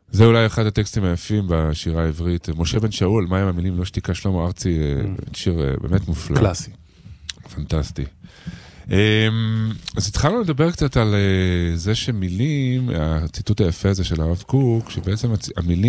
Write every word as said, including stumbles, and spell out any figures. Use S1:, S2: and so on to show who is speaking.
S1: זה אולי אחד הטקסטים היפים בשירה העברית. משה בן שאול, מה עם המילים? לא שתיקה, שלמה ארצי, שיר באמת מופלא.
S2: קלאסי.
S1: פנטסטי. אז התחלנו לדבר קצת על זה שמילים, הציטוט היפה הזה של הרב קוק, שבעצם המילים